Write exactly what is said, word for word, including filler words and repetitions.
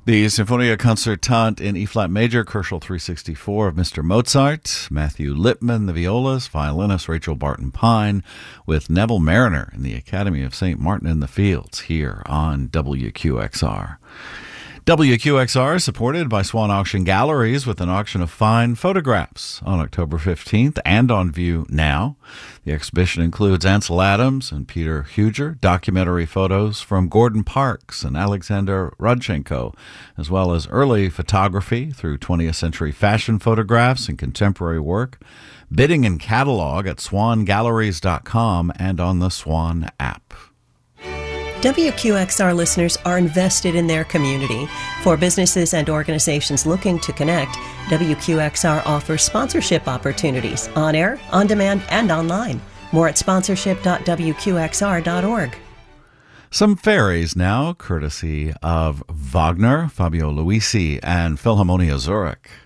The Sinfonia Concertante in E-flat major, Koschel three sixty-four of Mister Mozart, Matthew Lipman, the violas, violinist Rachel Barton-Pine, with Neville Mariner in the Academy of Saint Martin in the Fields here on W Q X R. W Q X R is supported by Swan Auction Galleries with an auction of fine photographs on October fifteenth and on view now. The exhibition includes Ansel Adams and Peter Huger, documentary photos from Gordon Parks and Alexander Rodchenko, as well as early photography through twentieth century fashion photographs and contemporary work. Bidding and catalog at swan galleries dot com and on the Swan app. W Q X R listeners are invested in their community. For businesses and organizations looking to connect, W Q X R offers sponsorship opportunities on air, on demand, and online. More at sponsorship dot w q x r dot org. Some fairies now, courtesy of Wagner, Fabio Luisi, and Philharmonia Zurich.